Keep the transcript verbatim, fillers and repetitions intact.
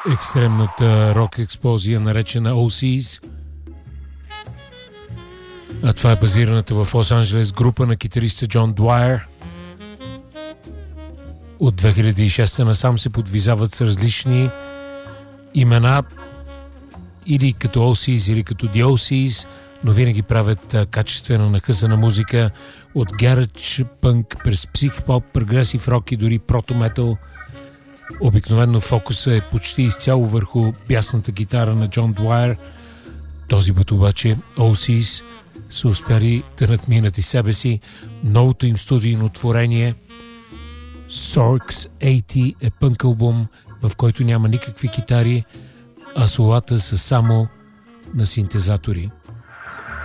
екстремната рок експлозия, наречена О Сис. А това е базираната в Лос-Анджелес група на китариста Джон Дуайер. От две хиляди и шеста насам се подвизават с различни имена, или като О Сис, или като The О Сис, но винаги правят а, качествена нахъсана музика от гараж пънк през псих-поп, прогресив рок и дори прото-метал. Обикновено фокуса е почти изцяло върху бясната гитара на Джон Дуайер. Този път обаче О Сис са успяли да надминат и себе си. Новото им студийно творение Sorks осемдесет е пънк албум, в който няма никакви китари, а солата са само на синтезатори.